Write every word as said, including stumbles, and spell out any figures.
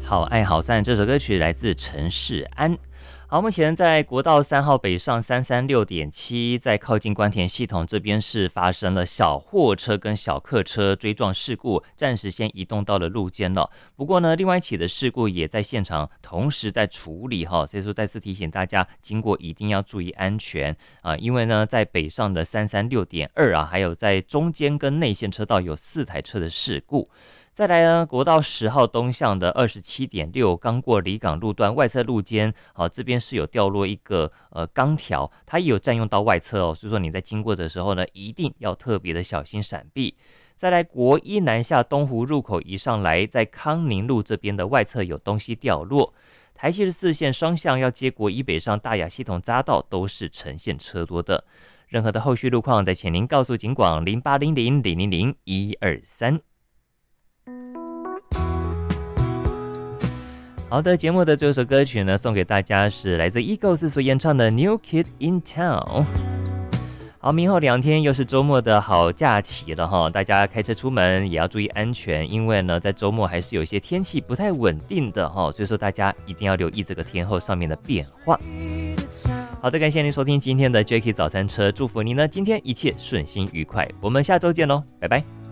好爱好散这首歌曲来自陈世安。好，目前在国道三号北上三三六点七，在靠近关田系统这边是发生了小货车跟小客车追撞事故，暂时先移动到了路肩了。不过呢，另外一起的事故也在现场同时在处理哈，所以说再次提醒大家，经过一定要注意安全啊，因为呢，在北上的三三六点二啊，还有在中间跟内线车道有四台车的事故。再来呢，国道十号东向的二十七点六，刚过离港路段外侧路肩，好、啊，这边是有掉落一个呃钢条，它也有占用到外侧哦，所以说你在经过的时候呢，一定要特别的小心闪避。再来国一南下东湖入口一上来，在康宁路这边的外侧有东西掉落。台七十四线双向要接国一北上大雅系统匝道都是呈现车多的。任何的后续路况，再请您告诉警广零八零零零零零一二三。好的，节目的最后一首歌曲呢，送给大家是来自 Eagles 所演唱的 New Kid in Town。好，明后两天又是周末的好假期了哈，大家开车出门也要注意安全，因为呢，在周末还是有一些天气不太稳定的哈，所以说大家一定要留意这个天候上面的变化。好的，感谢您收听今天的 Jacky 早餐车，祝福您呢今天一切顺心愉快，我们下周见喽，拜拜。